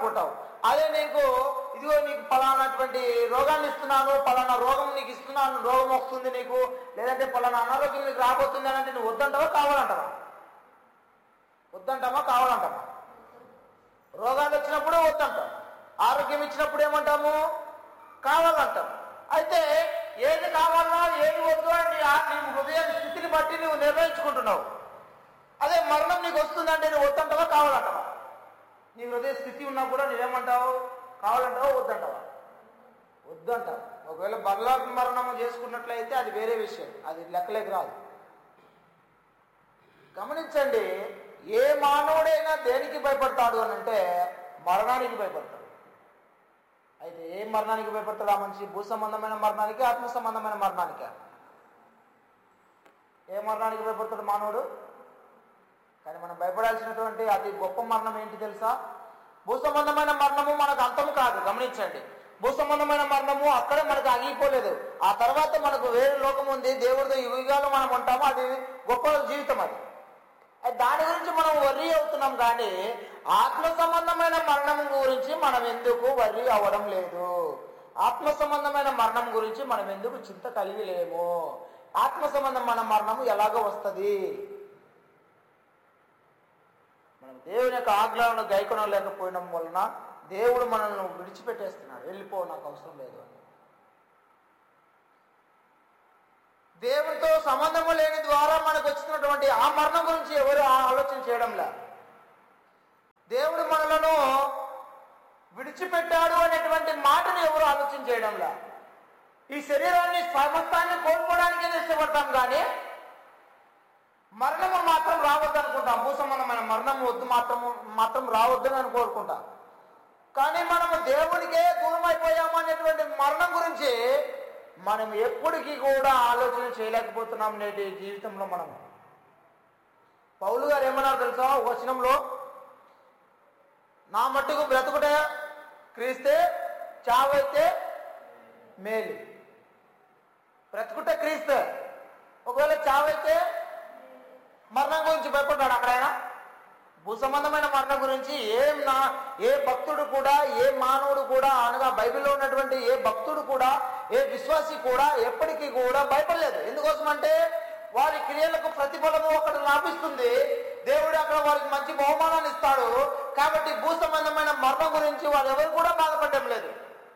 అనుకుంటావు. అదే నీకు ఇదిగో నీకు పలానాటువంటి రోగాన్ని ఇస్తున్నాను, పలానా రోగం నీకు ఇస్తున్నాను, రోగం వస్తుంది నీకు, లేదంటే పలానా అనారోగ్యం నీకు రాబోతుంది అని అంటే నువ్వు వద్దంటావా కావాలంటావా? వద్దంటామా కావాలంటామా? రోగాలు వచ్చినప్పుడు వద్దంటాం, ఆరోగ్యం ఇచ్చినప్పుడు ఏమంటాము? కావాలంటాం. అయితే ఏది కావాలన్నా ఏది వద్దు అని నీ హృదయ స్థితిని బట్టి నువ్వు నిర్ణయించుకుంటున్నావు. అదే మరణం నీకు వస్తుందంటే నువ్వు వద్దంటావా కావాలంటావా? నీ హృదయ స్థితి ఉన్నా కూడా నువ్వేమంటావు? కావాలంటావా వద్దంటావా? వద్దంటావు. ఒకవేళ బర్లా మరణము చేసుకున్నట్లయితే అది వేరే విషయం, అది లెక్కలేక రాదు. గమనించండి, ఏ మానవుడైనా దేనికి భయపడతాడు అని అంటే మరణానికి భయపడతాడు. అయితే ఏ మరణానికి భయపడతాడు ఆ మనిషి? భూ సంబంధమైన మరణానికి, ఆత్మ సంబంధమైన మరణానికి? ఏ మరణానికి భయపడతాడు మానవుడు? కానీ మనం భయపడాల్సినటువంటి అతి గొప్ప మరణం ఏంటి తెలుసా? భూ సంబంధమైన మరణము మనకు అంతము కాదు. గమనించండి, భూ సంబంధమైన మరణము అక్కడే మనకు ఆగిపోలేదు. ఆ తర్వాత మనకు వేరే లోకం ఉంది, దేవుడితో యుగాలు మనం ఉంటాము, అది గొప్ప జీవితం. అది దాని గురించి మనం వర్రీ అవుతున్నాం. కానీ ఆత్మ సంబంధమైన మరణం గురించి మనం ఎందుకు వర్రీ అవ్వడం లేదు? ఆత్మ సంబంధమైన మరణం గురించి మనం ఎందుకు చింత కలిగి లేము? ఆత్మ సంబంధమైన మరణము ఎలాగో వస్తుంది? మనం దేవుని యొక్క ఆజ్ఞలను గైకొనలేకపోవడం వలన దేవుడు మనల్ని విడిచిపెట్టేస్తున్నాడు. వెళ్ళిపో, నాకు అవసరం లేదు అని. దేవుడితో సంబంధము లేని ద్వారా మనకు వచ్చినటువంటి ఆ మరణం గురించి ఎవరు ఆలోచన చేయడంలా. దేవుడు మనలను విడిచిపెట్టాడు అనేటువంటి మాటను ఎవరు ఆలోచన చేయడంలా. ఈ శరీరాన్ని సమస్తాన్ని కోల్పోవడానికే ఇష్టపడతాం, కానీ మరణము మాత్రం రావద్దు అనుకుంటాం. భూ సంబంధమైన మరణము వద్దు మాత్రం రావద్దని అని కోరుకుంటాం. కానీ మనము దేవునికే దూరం అయిపోయాము అనేటువంటి మరణం గురించి మనం ఎప్పటికీ కూడా ఆలోచన చేయలేకపోతున్నాం నేటి జీవితంలో. మనము పౌలు గారు ఏమన్నారు తెలుసా? ఒక వచనంలో, నా మట్టుకు బ్రతుకుటే క్రీస్తే, చావైతే మేలు. బ్రతుకుటే క్రీస్తే, ఒకవేళ చావైతే మరణం గురించి భయపడ్డాడు అక్కడ ఆయన. భూ సంబంధమైన మరణం గురించి ఏ భక్తుడు కూడా, ఏ మానవుడు కూడా, అనగా బైబిల్లో ఉన్నటువంటి ఏ భక్తుడు కూడా, ఏ విశ్వాసి కూడా ఎప్పటికీ కూడా భయపడలేదు. ఎందుకోసం అంటే వారి క్రియలకు ప్రతిఫలము అక్కడ లాభిస్తుంది. దేవుడు అక్కడ వారికి మంచి బహుమానాన్ని ఇస్తాడు. కాబట్టి భూ సంబంధమైన మరణం గురించి వారు ఎవరు కూడా బాధపడడం లేదు.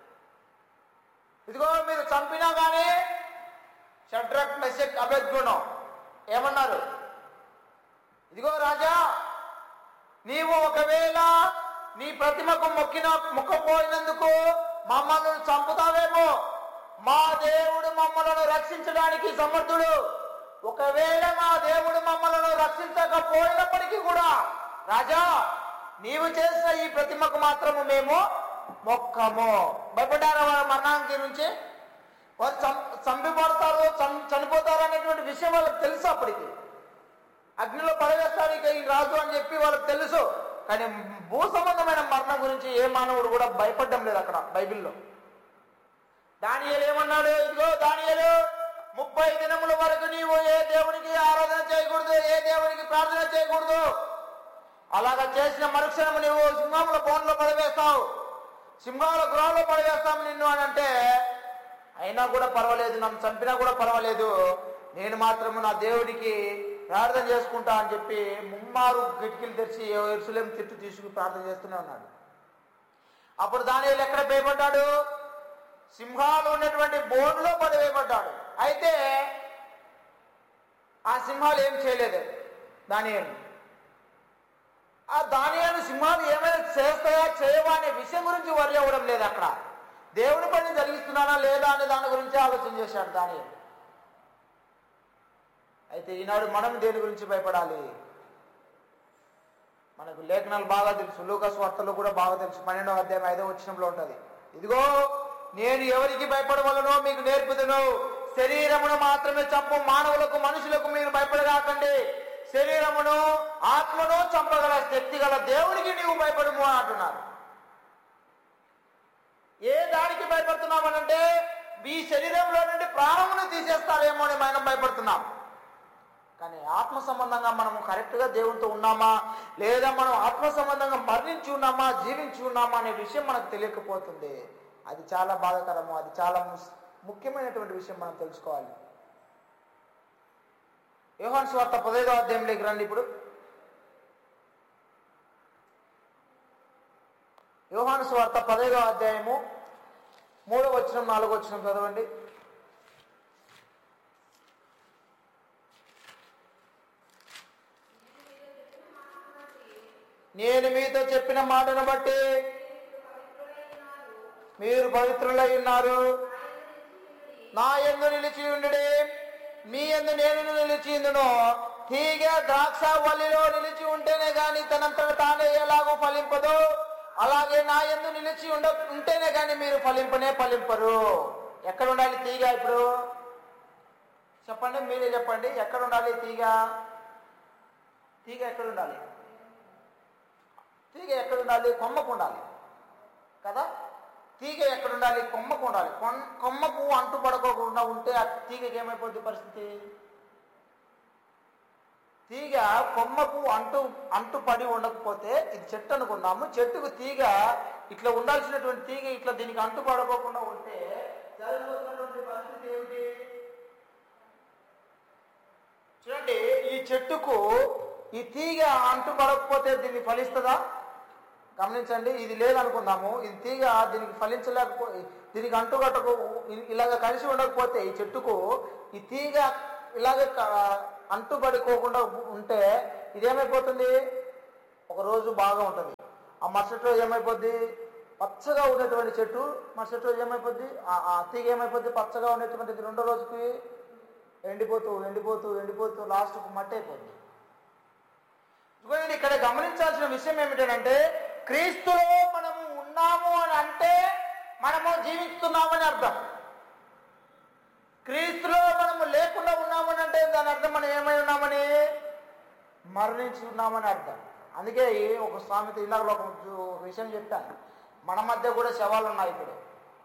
ఇదిగో మీరు చంపినా కానీ షడ్రక్, మెషక్, అబేద్గోను ఏమన్నారు? ఇదిగో రాజా, నీవు ఒకవేళ నీ ప్రతిమకు మొక్కపోయినందుకు మమ్మల్ని చంపుతావేమో, మా దేవుడు మమ్మలను రక్షించడానికి సమర్థుడు. ఒకవేళ మా దేవుడు మమ్మలను రక్షించకపోయినప్పటికీ కూడా రాజా, నీవు చేసిన ఈ ప్రతిమకు మాత్రము మేము మొక్కము. భయపడ్డారా వారి మరణానికి నుంచి? వారు చంపబడతారు, చనిపోతారు అనేటువంటి విషయం వాళ్ళకి తెలుసు. అప్పటికి అగ్నిలో పడవేస్తారు ఇక ఈ రాజు అని చెప్పి వాళ్ళకి తెలుసు. కానీ భూ సంబంధమైన మరణం గురించి ఏ మానవుడు కూడా భయపడడం లేదు అక్కడ బైబిల్లో. దానియేలు ఏమన్నాడు? ఇదిగో దానియేలు, 30 దినముల వరకు నీవు ఏ దేవునికి ఆరాధన చేయకూడదు, ఏ దేవునికి ప్రార్థన చేయకూడదు. అలాగా చేసిన మరుక్షణము నీవు సింహముల బోన్లో పడవేస్తావు, సింహాల గృహంలో పడవేస్తాము నిన్ను అని అంటే, అయినా కూడా పర్వాలేదు, నన్ను చంపినా కూడా పర్వాలేదు, నేను మాత్రము నా దేవుడికి ప్రార్థన చేసుకుంటా అని చెప్పి 3 కిటికీలు తెరిచి యెరూషలేము తిట్టు తీసుకుని ప్రార్థన చేస్తూనే ఉన్నాడు. అప్పుడు దానియేలు ఎక్కడ భయపడ్డాడు? సింహాలు ఉన్నటువంటి బోన్లో పడవేయబడ్డాడు. అయితే ఆ సింహాలు ఏం చేయలేదు దానియేలు. ఆ దానియేలు సింహాలు ఏమైనా చేస్తాయా చేయవా అనే విషయం గురించి వరి అవ్వడం లేదు. అక్కడ దేవుడి పని జరిగిస్తున్నానా లేదా అనే దాని గురించి ఆలోచన చేశాడు దానియేలు. అయితే ఈనాడు మనం దేని గురించి భయపడాలి? మనకు లేఖనాలు బాగా తెలుసు, లూకా సువార్తలో కూడా బాగా తెలుసు. 12వ అధ్యాయం 5వ వచనంలో ఉంటుంది, ఇదిగో నేను ఎవరికి భయపడవలనో మీకు నేర్పుదును, శరీరమును మాత్రమే చంపు మానవులకు, మనుషులకు మీరు భయపడగాకండి, శరీరమును ఆత్మను చంపగల శక్తి గల దేవుడికి నీవు భయపడము అంటున్నారు. ఏ దానికి భయపడుతున్నామనంటే ఈ శరీరంలో నుండి ప్రాణమును తీసేస్తారేమో అని మనం భయపడుతున్నాం. కానీ ఆత్మ సంబంధంగా మనము కరెక్ట్గా దేవునితో ఉన్నామా, లేదా మనం ఆత్మ సంబంధంగా మరణించి ఉన్నామా, జీవించి ఉన్నామా అనే విషయం మనకు తెలియకపోతుంది. అది చాలా బాధాకరము. అది చాలా ముఖ్యమైనటువంటి విషయం మనం తెలుసుకోవాలి. యోహాను సువార్త 15వ అధ్యాయంలోకి రండి. ఇప్పుడు యోహాను సువార్త 15వ అధ్యాయము 3వ వచనం 4వ వచనం చదవండి. నేను మీతో చెప్పిన మాటను బట్టి మీరు పవిత్రులై ఉన్నారు. నా యందు నిలిచి ఉండుడి, మీ యందు నేను నిలిచి ఉండును. తీగ ద్రాక్ష వల్లిలో నిలిచి ఉంటేనే గాని తనంతట తానే ఎలాగో ఫలింపదు, అలాగే నా యందు నిలిచి ఉంటేనే గాని మీరు ఫలింపరు. ఎక్కడ ఉండాలి తీగ? ఇప్పుడు చెప్పండి, మీరే చెప్పండి. ఎక్కడ ఉండాలి తీగ? తీగ ఎక్కడ ఉండాలి? తీగ ఎక్కడ ఉండాలి? కొమ్మకు ఉండాలి కదా. తీగ ఎక్కడ ఉండాలి? కొమ్మకు ఉండాలి. కొమ్మకు అంటుపడకోకుండా ఉంటే ఆ తీగకి ఏమైపోద్ది పరిస్థితి? తీగ కొమ్మకు అంటుపడి ఉండకపోతే, ఇది చెట్టు అనుకున్నాము, చెట్టుకు తీగ ఇట్లా ఉండాల్సినటువంటి తీగ ఇట్లా దీనికి అంటుపడకోకుండా ఉంటే జరుగుతున్నటువంటి పరిస్థితి ఏమిటి? చూడండి, ఈ చెట్టుకు ఈ తీగ అంటుపడకపోతే దీన్ని ఫలిస్తుందా? గమనించండి, ఇది లేదనుకుందాము, ఇది తీగ దీనికి ఫలించలేకపోతే, దీనికి అంటుకట్టకు ఇలాగ కలిసి ఉండకపోతే ఈ చెట్టుకు ఈ తీగ ఇలాగ అంటుపడుకోకుండా ఉంటే ఇదేమైపోతుంది? ఒకరోజు బాగా ఉంటుంది, ఆ మరుసటి రోజు ఏమైపోద్ది? పచ్చగా ఉండేటువంటి చెట్టు మరుసటి రోజు ఏమైపోద్ది? ఆ తీగ ఏమైపోద్ది? పచ్చగా ఉండేటువంటిది రెండో రోజుకి ఎండిపోతూ లాస్ట్కు మట్టి అయిపోద్ది. ఇక్కడ గమనించాల్సిన విషయం ఏమిటంటే, క్రీస్తులో మనము ఉన్నాము అని అంటే మనము జీవిస్తున్నామని అర్థం. క్రీస్తులో మనము లేకుండా ఉన్నామని అంటే దాని అర్థం మనం ఏమై ఉన్నామని? మరణించి ఉన్నామని అర్థం. అందుకే ఒక సామెత, ఇలాగ ఒక విషయం చెప్పాను, మన మధ్య కూడా శవాలు ఉన్నాయి. ఇప్పుడు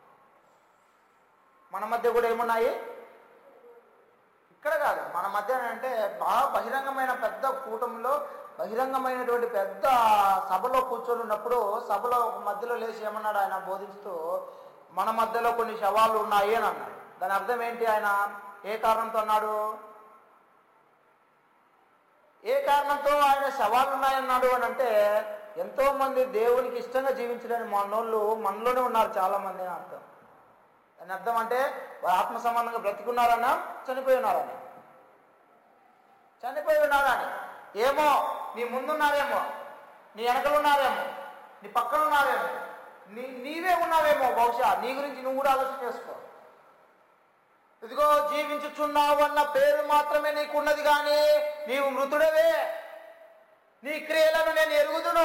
మన మధ్య కూడా ఏమున్నాయి? ఇక్కడ కాదు, మన మధ్య అంటే బాగా బహిరంగమైన పెద్ద కూటమిలో బహిరంగమైనటువంటి పెద్ద సభలో కూర్చొని ఉన్నప్పుడు సభలో ఒక మధ్యలో లేచి ఏమన్నాడు ఆయన బోధిస్తూ, మన మధ్యలో కొన్ని శవాలు ఉన్నాయి అని అన్నాడు. దాని అర్థం ఏంటి? ఆయన ఏ కారణంతో అన్నాడు? ఏ కారణంతో ఆయన శవాలు ఉన్నాయన్నాడు అని అంటే, ఎంతో మంది దేవునికి ఇష్టంగా జీవించలేని మనోళ్ళు మనలోనే ఉన్నారు చాలా మంది అని అర్థం. దాని అర్థం అంటే వారు ఆత్మ సంబంధంగా బ్రతికున్నారన్నా చనిపోయి ఉన్నారని. ఏమో నీ ముందున్నారేమో, నీ వెనకలున్నారేమో, నీ పక్కన ఉన్నారేమో, నీవే ఉన్నావేమో. బహుశా నీ గురించి నువ్వు కూడా ఆలోచన చేసుకో. ఇదిగో జీవించుచున్నావు అన్న పేరు మాత్రమే నీకున్నది, కానీ నీవు మృతుడవే. నీ క్రియలను నేను ఎరుగుదును.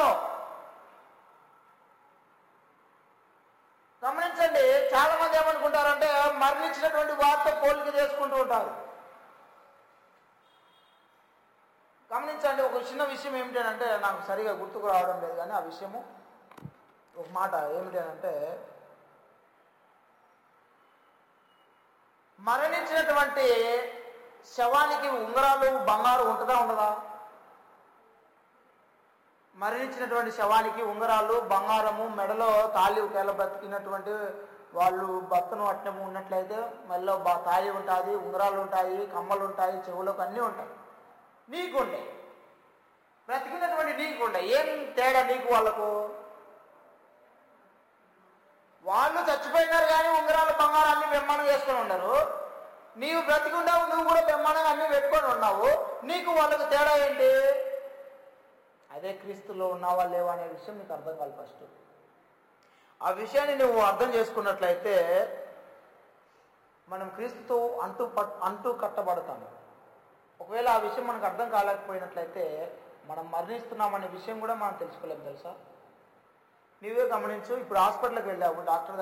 గమనించండి, చాలా మంది ఏమనుకుంటారంటే మరణించినటువంటి వారితో పోలిక చేసుకుంటూ ఉంటారు. గమనించండి, ఒక చిన్న విషయం ఏమిటంటే, నాకు సరిగా గుర్తుకు రావడం లేదు, కానీ ఆ విషయము ఒక మాట ఏమిటంటే, మరణించినటువంటి శవానికి ఉంగరాలు బంగారు ఉంటుందా ఉండదా? మరణించినటువంటి శవానికి ఉంగరాలు బంగారము, మెడలో తాళి ఒకవేళ బ్రతికినటువంటి వాళ్ళు భర్తను అట్టము ఉన్నట్లయితే మెడలో తాళి ఉంటుంది, ఉంగరాలు ఉంటాయి, కమ్మలు ఉంటాయి, చెవులకు అన్నీ ఉంటాయి. నీకుండే బ్రతికినటువంటి నీకుండే. ఏం తేడా నీకు వాళ్ళకు? వాళ్ళు చచ్చిపోయినారు కానీ ఉంగరాలు బంగారం అన్ని బ్రహ్మాండం చేసుకొని ఉండరు. నీవు బ్రతికి ఉన్నావు, నువ్వు కూడా బ్రహ్మాండంగా అన్ని పెట్టుకొని ఉన్నావు. నీకు వాళ్ళకు తేడా ఏంటి? అదే క్రీస్తులో ఉన్నావా లేవా అనే విషయం నీకు అర్థం కాదు. ఫస్ట్ ఆ విషయాన్ని నువ్వు అర్థం చేసుకున్నట్లయితే మనం క్రీస్తుతో అంటూ కట్టబడతాము. ఒకవేళ ఆ విషయం మనకు అర్థం కాలేకపోయినట్లయితే మనం మరణిస్తున్నామనే విషయం కూడా మనం తెలుసుకోలేము. తెలుసా? నీవే గమనించు. ఇప్పుడు హాస్పిటల్కి వెళ్ళావు, డాక్టర్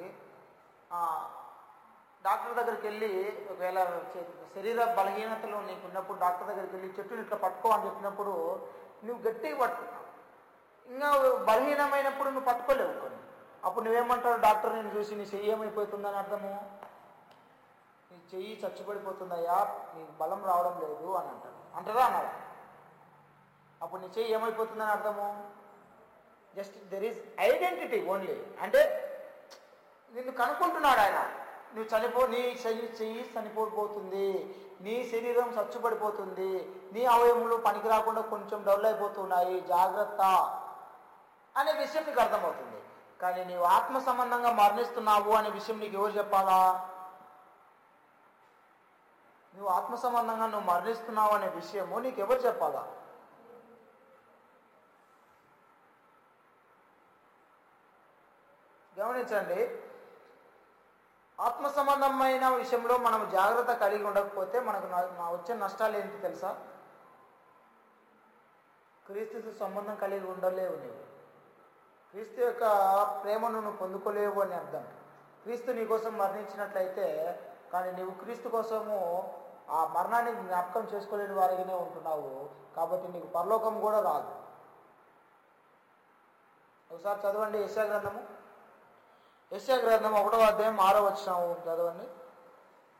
దగ్గరికి వెళ్ళి ఒకవేళ శరీర బలహీనతలు నీకు ఉన్నప్పుడు డాక్టర్ దగ్గరికి వెళ్ళి చెట్టుని ఇట్లా పట్టుకో అని చెప్పినప్పుడు నువ్వు గట్టిగా పట్టుకున్నావు. ఇంకా బలహీనమైనప్పుడు నువ్వు పట్టుకోలేవు కొన్ని. అప్పుడు నువ్వేమంటావు? డాక్టర్ నేను చూసి నీ చెయ్యి ఏమైపోతుందని అర్థము, నీ చెయ్యి చచ్చిపడిపోతుందయ్యా, నీకు బలం రావడం లేదు అని అంటాడు. అంటారా అన్నారా? అప్పుడు నీ చెయ్యి ఏమైపోతుందని అర్థము? Just there is identity only. అంటే నిన్ను కనుక్కుంటున్నాడు ఆయన. నువ్వు నీ చెయ్యి చనిపోతుంది, నీ శరీరం చచ్చుపడిపోతుంది, నీ అవయములు పనికి రాకుండా కొంచెం డౌల్ అయిపోతున్నాయి, జాగ్రత్త అనే విషయం నీకు అర్థమవుతుంది. కానీ నీవు ఆత్మ సంబంధంగా మరణిస్తున్నావు అనే విషయం నీకు ఎవరు చెప్పాలా? నువ్వు ఆత్మ సంబంధంగా నువ్వు మరణిస్తున్నావు అనే విషయము నీకు ఎవరు చెప్పాలా? గమనించండి, ఆత్మ సంబంధమైన విషయంలో మనం జాగ్రత్త కలిగి ఉండకపోతే మనకు వచ్చే నష్టాలు ఏంటి తెలుసా? క్రీస్తుతో సంబంధం కలిగి ఉండలేవు. నీవు క్రీస్తు యొక్క ప్రేమను నువ్వు పొందుకోలేవు అని అర్థం. క్రీస్తు నీ కోసం మరణించినట్లయితే కానీ నీవు క్రీస్తు కోసము ఆ మరణాన్ని జ్ఞాపకం చేసుకోలేని వారిగానే ఉంటున్నావు. కాబట్టి నీకు పరలోకం కూడా రాదు. ఒకసారి చదవండి యెషయా గ్రంథము 1వ అధ్యాయం 6వ వచనం చదవండి.